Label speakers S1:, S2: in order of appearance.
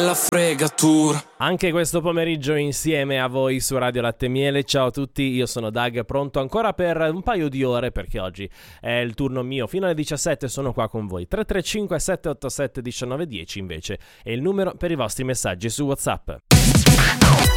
S1: la fregatura.
S2: Anche questo pomeriggio insieme a voi su Radio Latte e Miele. Ciao a tutti, io sono Doug, pronto ancora per un paio di ore perché oggi è il turno mio. Fino alle 17 sono qua con voi. 335 787 1910 invece è il numero per i vostri messaggi su WhatsApp.